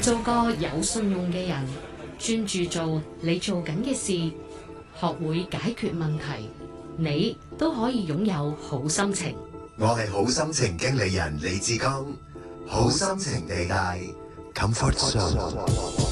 做個有信用嘅人，專注做你做緊嘅事，學會解決問題，你都可以擁有好心情。 我係好心情經理人李志剛，好心情地帶 Comfort Zone。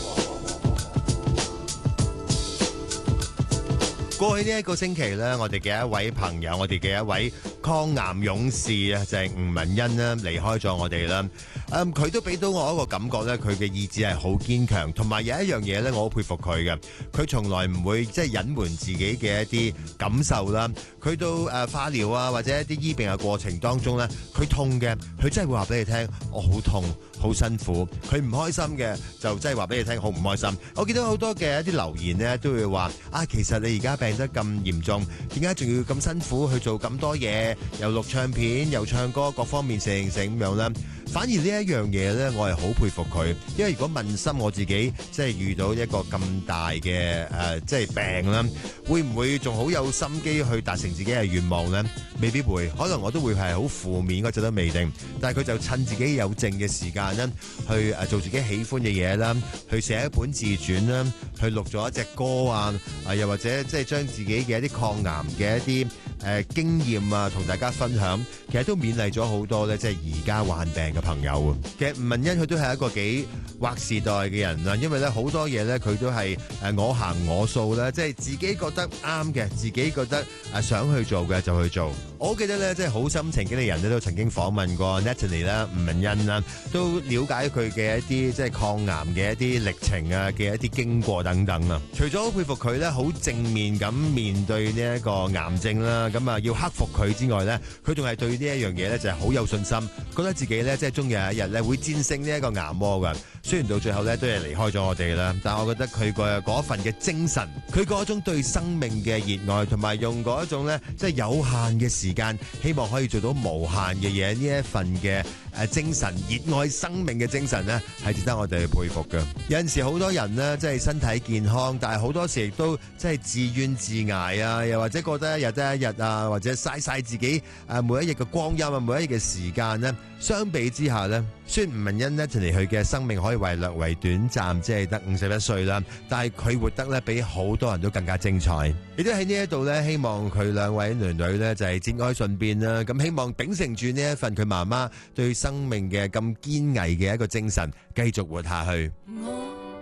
過去呢一個星期呢，我哋嘅一位朋友，我哋嘅一位抗癌勇士啊，就係吳文欣啦，離開咗我哋啦。佢都俾到我一個感覺呢，佢嘅意志係好堅強，同埋有一樣嘢呢，我好佩服佢嘅。佢從來唔會即係隱瞞自己嘅一啲感受啦。佢到化療啊，或者一啲醫病嘅過程當中呢，佢痛嘅，佢真係會話俾你聽，我好痛，好辛苦。佢唔開心嘅，就真係話俾你聽，好唔開心。我見到好多嘅一啲留言呢，都會話啊，其實你而家病得咁嚴重，點解仲要咁辛苦去做咁多嘢？又錄唱片，又唱歌，各方面成咁樣咧。反而呢一樣嘢呢，我係好佩服佢，因為如果問心我自己，即係遇到一個咁大嘅即係病啦，會唔會仲好有心機去達成自己嘅願望呢？未必會，可能我都會係好負面嗰陣都未定。但係佢就趁自己有靜嘅時間呢，去做自己喜歡嘅嘢啦，去寫一本自傳啦，去錄咗一隻歌啊，又或者即係將自己嘅一啲抗癌嘅一啲經驗啊，同大家分享，其實都勉勵咗好多咧，即係而家患病嘅朋友。其實吳文欣佢都係一個幾劃時代嘅人啦，因為咧好多嘢咧佢都係我行我素啦，即係自己覺得啱嘅，自己覺得想去做嘅就去做。我好記得咧，即係好心情經理人咧都曾經訪問過 Natalie 啦、吳文欣啦，都了解佢嘅一啲即係抗癌嘅一啲歷程啊嘅一啲經過等等啊。除咗好佩服佢咧，好正面咁面對呢一個癌症啦。咁啊，要克服佢之外呢，佢仲係對呢一樣嘢呢，就係好有信心，覺得自己呢，即係終有一日呢會戰勝呢一個癌魔㗎。雖然到最後呢都係離開咗我哋啦，但係我覺得佢個嗰份嘅精神，佢嗰種對生命嘅熱愛，同埋用嗰一種呢，即係有限嘅時間，希望可以做到無限嘅嘢，呢一份嘅精神，熱愛生命嘅精神呢，係值得我哋去佩服嘅。有陣時好多人呢，即係身體健康，但係好多時亦都即係自怨自艾啊，又或者覺得一日得一日啊，或者嘥晒自己每一日嘅光陰啊，每一日嘅時間呢。相比之下呢，雖然吳文欣呢，嚟佢嘅生命可以為略為短暫，即係得51歲啦，但係佢活得呢，比好多人都更加精彩。亦都喺呢一度呢，希望佢兩位囡囡呢，就係節哀順變啦。咁希望秉承住呢一份佢媽媽對生命嘅咁堅毅嘅一個精神，繼續活下去。